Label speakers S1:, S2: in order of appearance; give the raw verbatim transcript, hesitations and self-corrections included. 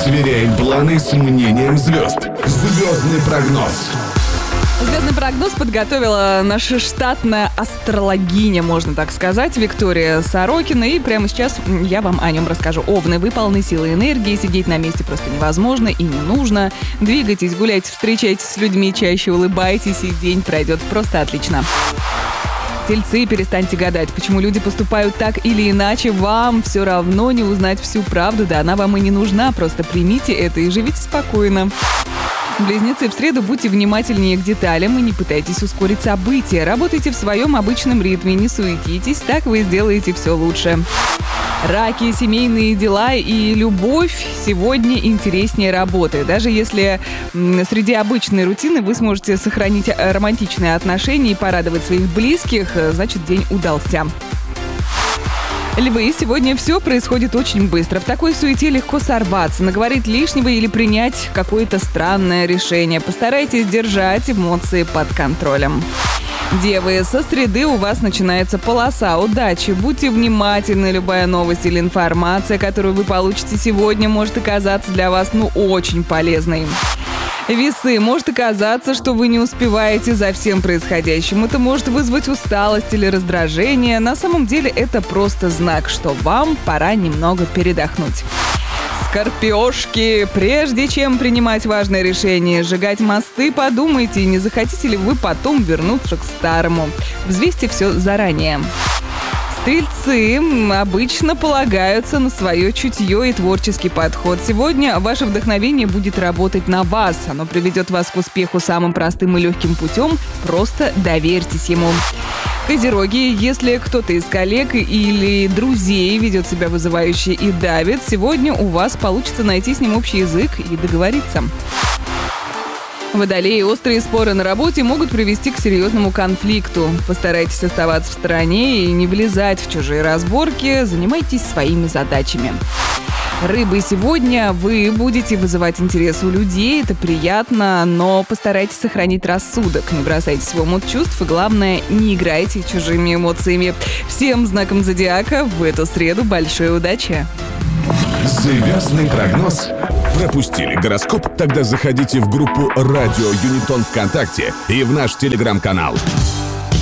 S1: сверяем планы с мнением звезд. Звездный прогноз.
S2: Звездный прогноз подготовила наша штатная астрологиня, можно так сказать, Виктория Сорокина. И прямо сейчас я вам о нем расскажу. Овны, вы полны силы и энергии, сидеть на месте просто невозможно и не нужно. Двигайтесь, гуляйте, встречайтесь с людьми, чаще улыбайтесь, и день пройдет просто отлично. Тельцы, перестаньте гадать, почему люди поступают так или иначе. Вам все равно не узнать всю правду, да она вам и не нужна. Просто примите это и живите спокойно. Близнецы, в среду будьте внимательнее к деталям и не пытайтесь ускорить события. Работайте в своем обычном ритме, не суетитесь, так вы сделаете все лучше. Раки, семейные дела и любовь сегодня интереснее работы. Даже если среди обычной рутины вы сможете сохранить романтичные отношения и порадовать своих близких, значит, день удался. Львы, сегодня все происходит очень быстро. В такой суете легко сорваться, наговорить лишнего или принять какое-то странное решение. Постарайтесь держать эмоции под контролем. Девы, со среды у вас начинается полоса удачи. Будьте внимательны, любая новость или информация, которую вы получите сегодня, может оказаться для вас, ну, очень полезной. Весы, может оказаться, что вы не успеваете за всем происходящим. Это может вызвать усталость или раздражение. На самом деле это просто знак, что вам пора немного передохнуть. Скорпиошки, прежде чем принимать важное решение, сжигать мосты, подумайте, не захотите ли вы потом вернуться к старому. Взвесьте все заранее. Стрельцы обычно полагаются на свое чутье и творческий подход. Сегодня ваше вдохновение будет работать на вас. Оно приведет вас к успеху самым простым и легким путем. Просто доверьтесь ему. Козероги, если кто-то из коллег или друзей ведет себя вызывающе и давит, сегодня у вас получится найти с ним общий язык и договориться. Водолеи, острые споры на работе могут привести к серьезному конфликту. Постарайтесь оставаться в стороне и не влезать в чужие разборки, занимайтесь своими задачами. Рыбы, сегодня вы будете вызывать интерес у людей, это приятно, но постарайтесь сохранить рассудок, не бросайтесь в омут чувств и, главное, не играйте чужими эмоциями. Всем знаком зодиака в эту среду большой удачи!
S1: Звездный прогноз. Пропустили гороскоп? Тогда заходите в группу «Радио Юнитон» ВКонтакте и в наш телеграм-канал.